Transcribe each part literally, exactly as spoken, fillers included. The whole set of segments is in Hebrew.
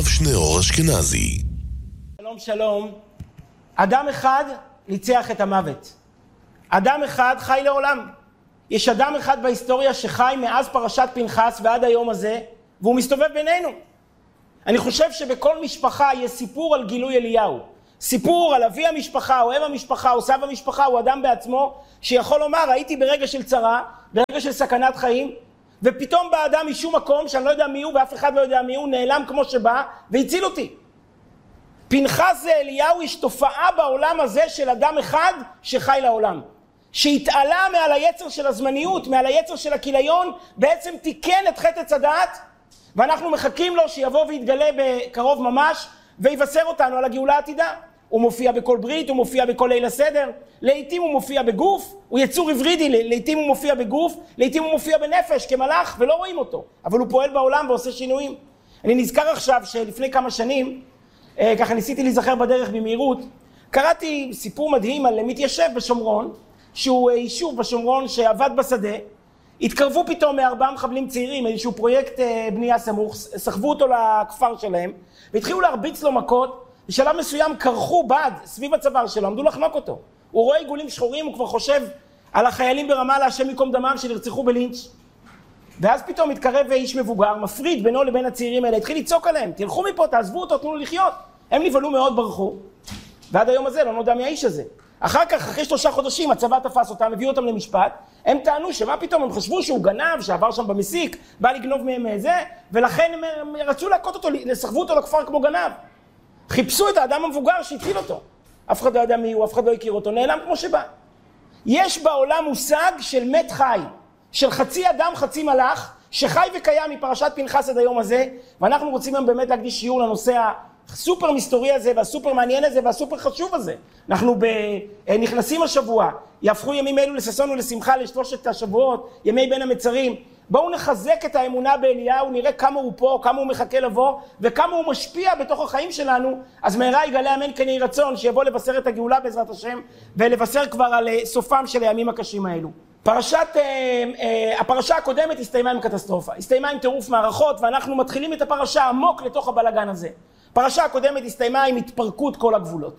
הרב שניאור אשכנזי. שלום שלום. אדם אחד ניצח את המוות. אדם אחד חי לעולם. יש אדם אחד בהיסטוריה שחי מאז פרשת פנחס ועד היום הזה, והוא מסתובב בינינו. אני חושב שבכל משפחה יש סיפור על גילוי אליהו. סיפור על אבי המשפחה, או אם המשפחה, או סב המשפחה, הוא אדם בעצמו, שיכול לומר, הייתי ברגע של צרה, ברגע של סכנת חיים, ופתאום בא אדם משום מקום, שאני לא יודע מי הוא, ואף אחד לא יודע מי הוא, נעלם כמו שבא, והציל אותי. פנחס זה אליהו, יש תופעה בעולם הזה של אדם אחד שחי לעולם. שהתעלה מעל היצר של הזמניות, מעל היצר של הכיליון, בעצם תיקן את חטא עץ הדעת, ואנחנו מחכים לו שיבוא ויתגלה בקרוב ממש, ויבשר אותנו על הגאולה העתידה. הוא מופיע בכל ברית, הוא מופיע בכל ליל הסדר, לעתים הוא מופיע בגוף, הוא יצור עברידי, לעתים הוא מופיע בגוף, לעתים הוא מופיע בנפש כמלאך ולא רואים אותו, אבל הוא פועל בעולם ועושה שינויים. אני נזכר עכשיו שלפני כמה שנים, אה, ככה ניסיתי להיזכר בדרך במהירות, קראתי סיפור מדהים על מתיישב בשומרון, שהוא יישוב בשומרון שעבד בשדה, התקרבו פתאום מארבעה מחבלים צעירים, איזשהו פרויקט אה, בנייה סמוך, סחבו אותו לכפר שלהם, והתחילו להרביץ לו מכות, בשלב מסוים קרחו בד סביב הצוואר שלו, עמדו לחנוק אותו. הוא רואה עיגולים שחורים, הוא כבר חושב על החיילים ברמאללה, השם יקום דמם, שנרצחו בלינץ'. ואז פתאום מתקרב איש מבוגר, מפריד בינו לבין הצעירים האלה, התחיל לצעוק עליהם, תלכו מפה, תעזבו אותו, תנו לו לחיות. הם נבהלו מאוד, ברחו. ועד היום הזה לא נודע מי האיש הזה. אחר כך, אחרי שלושה חודשים, הצבא תפס אותם, הביאו אותם למשפט, הם טענו שמה פתאום, הם חשבו שהוא גנב, שעבר שם במסיק, בא לגנוב מהם זה, ולכן הם רצו להכות אותו, לסחבו אותו לכפר כמו גנב. חיפשו את האדם המבוגר שהתחיל אותו. אף אחד לא ידע מי הוא, אף אחד לא הכיר אותו, נעלם כמו שבא. יש בעולם מושג של מת חי, של חצי אדם, חצי מלאך, שחי וקיים מפרשת פנחס עד היום הזה, ואנחנו רוצים היום באמת להקדיש שיעור לנושא הסופר מסתורי הזה, והסופר מעניין הזה, והסופר חשוב הזה. אנחנו נכנסים השבוע, יהפכו ימים אלו לששון ולשמחה לשלושת השבועות, ימי בין המצרים. בואו נחזק את האמונה באליהו, נראה כמה הוא פה, כמה הוא מחכה לבוא, וכמה הוא משפיע בתוך החיים שלנו, אז מהרה יגלה אמן כן יהי רצון, שיבוא לבשר את הגאולה בעזרת השם, ולבשר כבר על סופם של הימים הקשים האלו. פרשת, אה, אה, הפרשה הקודמת הסתיימה עם קטסטרופה, הסתיימה עם טירוף מערכות, ואנחנו מתחילים את הפרשה עמוק לתוך הבלגן הזה. הפרשה הקודמת הסתיימה עם התפרקות כל הגבולות.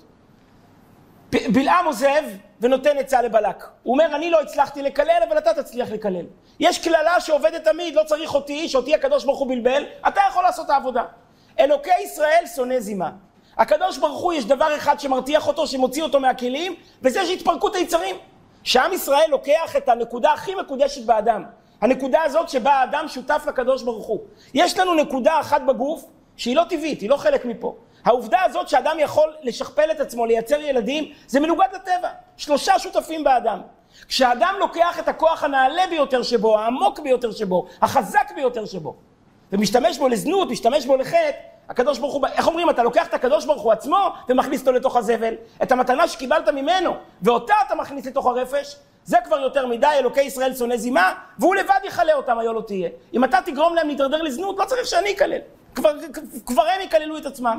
בלעם עוזב ונותן עצה לבלק. הוא אומר, אני לא הצלחתי לקלל, אבל אתה תצליח לקלל. יש כללה שעובדת תמיד, לא צריך אותי, שאותי הקדוש ברוך הוא בלבל, אתה יכול לעשות את העבודה. אלוקי ישראל שונא זימה. הקדוש ברוך הוא יש דבר אחד שמרתיח אותו, שמוציא אותו מהכלים, וזה שהתפרקות היצרים. שעם ישראל לוקח את הנקודה הכי מקודשת באדם. הנקודה הזאת שבה האדם שותף לקדוש ברוך הוא. יש לנו נקודה אחת בגוף, שהיא לא טבעית, היא לא חלק מפה. העובדה הזאת שאדם יכול לשכפל את עצמו, לייצר ילדים, זה מנוגד לטבע. שלושה שותפים באדם. כשאדם לוקח את הכוח הנעלה ביותר שבו, העמוק ביותר שבו, החזק ביותר שבו, ומשתמש בו לזנות, משתמש בו לחטא, הקדוש ברוך הוא, איך אומרים, אתה לוקח את הקדוש ברוך הוא עצמו ומכניס אותו לתוך הזבל, את המתנה שקיבלת ממנו, ואותה אתה מכניס לתוך הרפש, זה כבר יותר מדי, אלוקי ישראל שונא זימה, והוא לבד יחלה אותם, היה לא תהיה. אם אתה תגרום להם להתדרדר לזנות, לא צריך שאני אקלל. כבר, כבר הם יקללו את עצמם.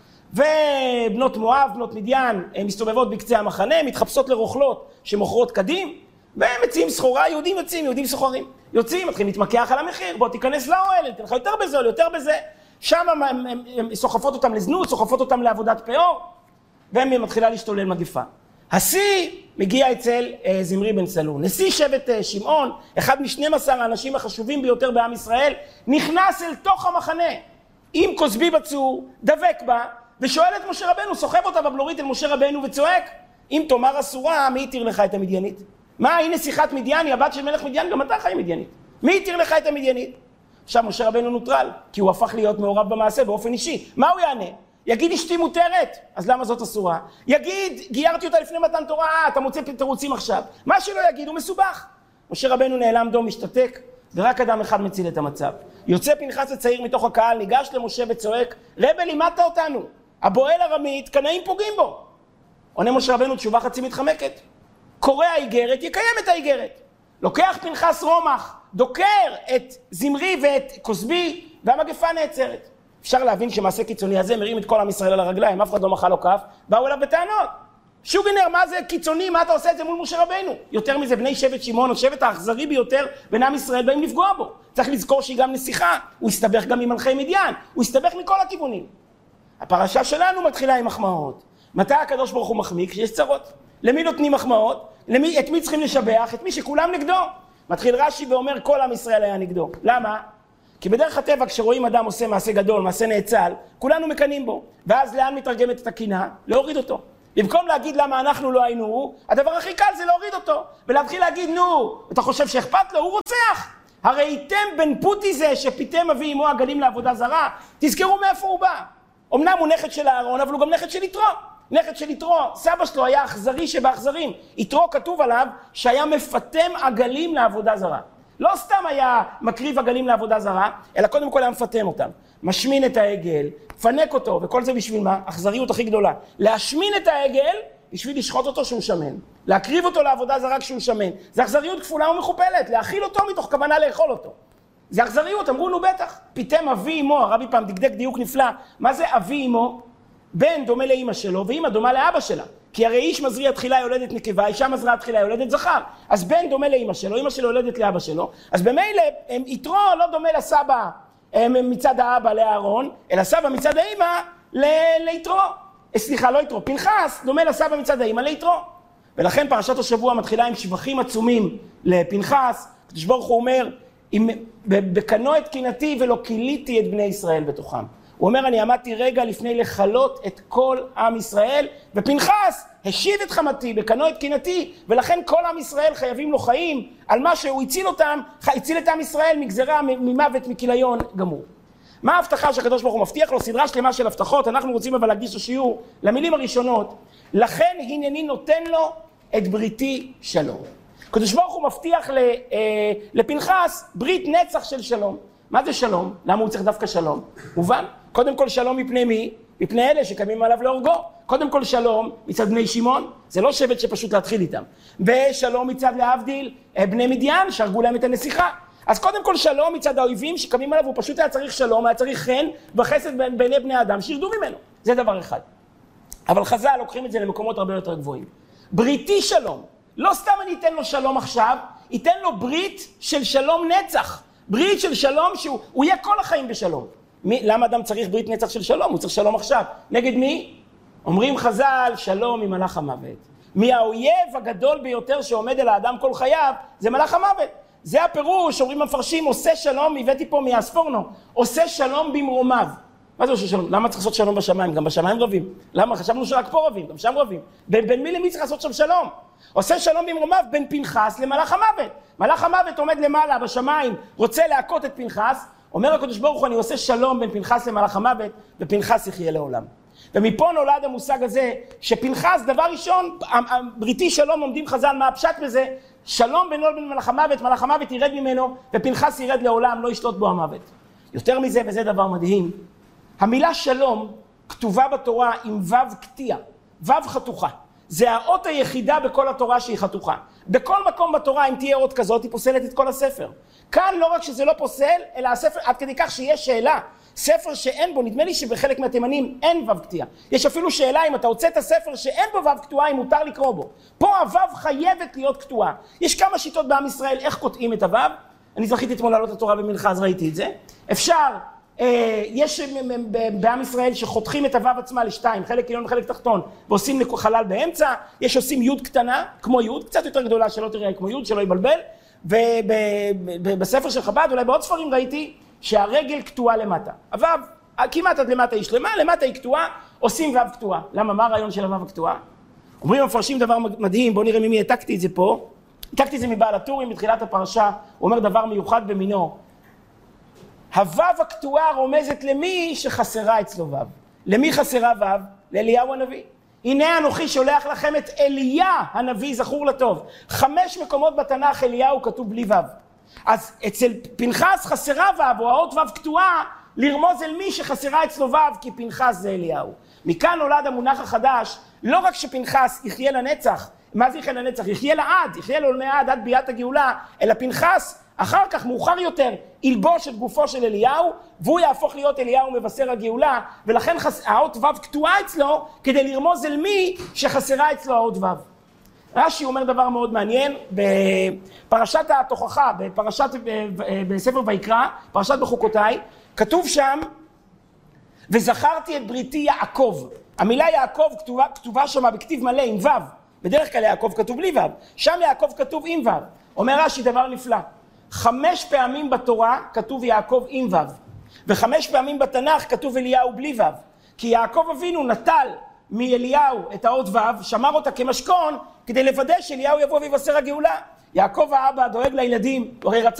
ובנות מואב, בנות מדיין, הן מסתובבות בקצה המחנה, מתחפשות לרוכלות שמוכרות קדים, והם מציעים סחורה, יהודים יוצאים, יהודים סוחרים. יוצאים, מתחילים להתמקח על המחיר, בוא תיכנס לאוהל, תלך יותר בזול, יותר בזה. שם הן סוחפות אותם לזנות, סוחפות אותם לעבודת פאור, והן מתחילה להשתולל מגפה. השיא מגיע אצל אה, זמרי בן סלו. נשיא שבט אה, שמעון, אחד משנים עשר האנשים החשובים ביותר בעם ישראל, נכנס אל תוך המחנה, עם כוסבי בצור, דבק בה, ושואל את משה רבנו, סוחב אותה בבלורית אל משה רבנו וצועק, אם תאמר אסורה, מי יתיר לך את המדיינית? מה, הנה שיחת מדיין, היא הבת של מלך מדיין, גם אתה חי מדיינית. מי יתיר לך את המדיינית? עכשיו משה רבנו נוטרל, כי הוא הפך להיות מעורב במעשה באופן אישי. מה הוא יענה? יגיד אשתי מותרת, אז למה זאת אסורה? יגיד, גיירתי אותה לפני מתן תורה, אה, אתה מוצא תירוצים עכשיו. מה שלא יגיד הוא מסובך. משה רבנו נעלם דום, משתתק, ורק אדם אחד מציל את המצב. יוצא פנחס הצעיר מתוך הקהל, ניגש למשה וצועק, רבי לימדת אותנו, הבועל ארמית, קנאים פוגעים בו. עונה משה רבנו תשובה חצי מתחמקת. קורא האיגרת, יקיים את האיגרת. לוקח פנחס רומח, דוקר את זמרי ואת כוסבי, והמגפה נעצרת. אפשר להבין שמעשה קיצוני הזה מרים את כל עם ישראל על הרגליים, אף אחד לא מחא לו כף, באו אליו בטענות. שוגנר, מה זה קיצוני? מה אתה עושה את זה מול משה רבנו? יותר מזה, בני שבט שמעון, השבט האכזרי ביותר בין עם ישראל, באים לפגוע בו. צריך לזכור שהיא גם נסיכה, הוא הסתבך גם עם מלכי מדיין, הוא הסתבך מכל הכיוונים. הפרשה שלנו מתחילה עם מחמאות. מתי הקדוש ברוך הוא מחמיא? כשיש צרות. למי נותנים מחמאות? למי, את מי צריכים לשבח? את מי שכולם נגדו. מתחיל רש"י ואומר, כל עם ישראל היה נגדו. למה? כי בדרך הטבע, כשרואים אדם עושה מעשה גדול, מעשה נאצל, כולנו מקנים בו. ואז לאן מתרגמת את הקינה? להוריד אותו. במקום להגיד למה אנחנו לא היינו, הדבר הכי קל זה להוריד אותו. ולהתחיל להגיד, נו, אתה חושב שאכפת לו? הוא רוצח. הרי איתם בן פוטי זה שפיתם אבי אמו עגלים לעבודה זרה. תזכרו מאיפה הוא בא. אמנם הוא נכד של אהרון, אבל הוא גם נכד של יתרו. נכד של יתרו, סבא שלו היה אכזרי שבאכזרים. יתרו כתוב עליו שהיה מפתם עגלים לעבודה זרה. לא סתם היה מקריב עגלים לעבודה זרה, אלא קודם כל היה מפתם אותם. משמין את העגל, פנק אותו, וכל זה בשביל מה? אכזריות הכי גדולה. להשמין את העגל בשביל לשחוט אותו שהוא שמן. להקריב אותו לעבודה זרה כשהוא שמן. זה אכזריות כפולה ומכופלת, להאכיל אותו מתוך כוונה לאכול אותו. זה אכזריות, אמרו לו בטח. פיתם אבי אמו, הרבי פעם דקדק דיוק נפלא. מה זה אבי אמו? בן דומה לאמא שלו, ואמא דומה לאבא שלה. כי הרי איש מזריע תחילה יולדת נקבה, אישה מזריעה תחילה יולדת זכר. אז בן דומה לאמא שלו, אמא שלו יולדת לאבא שלו. אז במילא, יתרו לא דומה לסבא מצד האבא לאהרון, אלא סבא מצד האמא ליתרו. סליחה, לא יתרו, פנחס דומה לסבא מצד האמא ליתרו. ולכן פרשת השבוע מתחילה עם שבחים עצומים לפנחס. הקדוש ברוך הוא אומר, בקנו את קנאתי ולא קיליתי את בני ישראל בתוכם. הוא אומר, אני עמדתי רגע לפני לחלות את כל עם ישראל, ופנחס השיב את חמתי, בקנו את קנאתי, ולכן כל עם ישראל חייבים לו חיים, על מה שהוא הציל אותם, הציל את עם ישראל מגזרה, ממוות, מכיליון גמור. מה ההבטחה שהקדוש ברוך הוא מבטיח לו? סדרה שלמה של הבטחות, אנחנו רוצים אבל להקדיש לשיעור, למילים הראשונות, לכן הנני נותן לו את בריתי שלום. הקדוש ברוך הוא מבטיח לפנחס ברית נצח של שלום. מה זה שלום? למה הוא צריך דווקא שלום? מובן. קודם כל שלום מפני מי? מפני אלה שקמים עליו להורגו. קודם כל שלום מצד בני שמעון, זה לא שבט שפשוט להתחיל איתם. ושלום מצד להבדיל בני מדיין, שהרגו להם את הנסיכה. אז קודם כל שלום מצד האויבים שקמים עליו, הוא פשוט היה צריך שלום, היה צריך חן וחסד בעיני בני אדם שירדו ממנו. זה דבר אחד. אבל חז"ל לוקחים את זה למקומות הרבה יותר גבוהים. בריתי שלום. לא סתם אני אתן לו שלום עכשיו, ייתן לו ברית של שלום נצח. ברית של שלום שהוא יהיה כל החיים בשלום. מי, למה אדם צריך ברית נצח של שלום? הוא צריך שלום עכשיו. נגד מי? אומרים חז"ל, שלום עם מלאך המוות. מי האויב הגדול ביותר שעומד אל האדם כל חייו, זה מלאך המוות. זה הפירוש, אומרים המפרשים, עושה שלום, הבאתי פה מהספורנו, עושה שלום במרומיו. מה זה עושה שלום? למה צריך לעשות שלום בשמיים? גם בשמיים רבים. למה? חשבנו שרק פה רבים, גם שם רבים. בין, בין מי למי צריך לעשות שם שלום? עושה שלום במרומיו בין פנחס למלאך המוות. מלאך המוות עומד למעלה בשמיים, רוצה להכות את פנחס, אומר הקדוש ברוך הוא, אני עושה שלום בין פנחס למלאך המוות, ופנחס יחיה לעולם. ומפה נולד המושג הזה, שפנחס, דבר ראשון, בריתי שלום עומדים חז"ל, מה הפשט בזה? שלום בינו לבין מלאך המוות, מלאך המוות ירד ממנו, ופנחס ירד לעולם, לא ישלוט בו המוות. יותר מזה, וזה דבר מדהים, המילה שלום כתובה בתורה עם וו קטיע, וו חתוכה. זה האות היחידה בכל התורה שהיא חתוכה. בכל מקום בתורה, אם תהיה אות כזאת, היא פוסלת את כל הספר. כאן לא רק שזה לא פוסל, אלא הספר, עד כדי כך שיש שאלה. ספר שאין בו, נדמה לי שבחלק מהתימנים אין וו קטיע. יש אפילו שאלה אם אתה רוצה את הספר שאין בו וו קטועה, אם מותר לקרוא בו. פה הוו חייבת להיות קטועה. יש כמה שיטות בעם ישראל איך קוטעים את הוו. אני זכיתי אתמול לעלות התורה במנחה, אז ראיתי את זה. אפשר, אה, יש בעם ישראל שחותכים את הוו עצמה לשתיים, חלק עליון וחלק תחתון, ועושים חלל באמצע. יש עושים יוד קטנה, כמו יוד, קצת יותר גדולה שלא תראה כמו יוד, שלא יבלבל. ובספר של חב"ד, אולי בעוד ספרים ראיתי, שהרגל קטועה למטה. הוו, כמעט עד למטה היא שלמה, למטה היא קטועה, עושים וו קטועה. למה? מה הרעיון של הוו הקטועה? אומרים המפרשים דבר מדהים, בואו נראה ממי העתקתי את זה פה. העתקתי את זה מבעל הטורים בתחילת הפרשה, הוא אומר דבר מיוחד במינו. הוו הקטועה רומזת למי שחסרה אצלו וו. למי חסרה וו? לאליהו הנביא. הנה אנוכי שולח לכם את אליה הנביא, זכור לטוב. חמש מקומות בתנ"ך אליהו כתוב בלי וו. אז אצל פנחס חסרה וו, או האות וו קטועה, לרמוז אל מי שחסרה אצלו וו, כי פנחס זה אליהו. מכאן נולד המונח החדש, לא רק שפנחס יחיה לנצח, מה זה יחיה לנצח? יחיה לעד, יחיה לעולמי עד, עד ביאת הגאולה, אלא פנחס, אחר כך, מאוחר יותר, ילבוש את גופו של אליהו, והוא יהפוך להיות אליהו מבשר הגאולה, ולכן חס... האות ו' קטועה אצלו, כדי לרמוז אל מי שחסרה אצלו האות ו'. רש"י אומר דבר מאוד מעניין, בפרשת התוכחה, בפרשת, בספר ויקרא, פרשת בחוקותיי, כתוב שם, וזכרתי את בריתי יעקב. המילה יעקב כתובה, כתובה שם בכתיב מלא עם ו', בדרך כלל יעקב כתוב בלי ו', שם יעקב כתוב עם ו'. אומר רש"י דבר נפלא, חמש פעמים בתורה כתוב יעקב עם ו', וחמש פעמים בתנ"ך כתוב אליהו בלי ו', כי יעקב אבינו נטל מאליהו את האות ו', שמר אותה כמשכון, כדי לוודא שאליהו יבוא ויבשר הגאולה. יעקב האבא דואג לילדים, הוא הרי רצה